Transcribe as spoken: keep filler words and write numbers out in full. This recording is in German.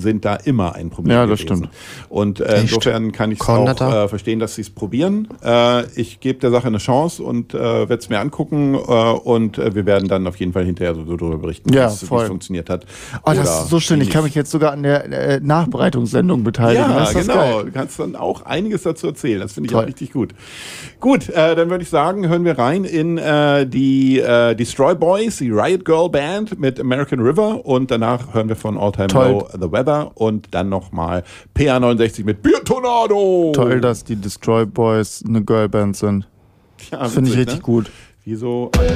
sind da immer ein Problem Ja, das gewesen. stimmt. Und äh, insofern kann ich es auch äh, verstehen, dass sie es probieren. Äh, ich gebe der Sache eine Chance und äh, werde es mir angucken äh, und äh, wir werden dann auf jeden Fall hinterher so darüber berichten, Ja, wie es voll. funktioniert hat. Oh, das ist so schön. Ich kann mich jetzt sogar an der äh, Nachbereitungssendung beteiligen. Ja, das ist das genau. geil. Du kannst dann auch einiges dazu erzählen. Das finde ich Toll. auch richtig gut. Gut, äh, dann würde ich sagen, hören wir rein in äh, die äh, Destroy Boys, die Riot Girl Band mit American River und danach hören wir von All Time Toll. Low The Weather und dann nochmal P A neunundsechzig mit Beer Tornado. Toll, dass die Destroy Boys eine Girlband sind. Ja, Finde ich witzig, richtig ne? gut. Wieso?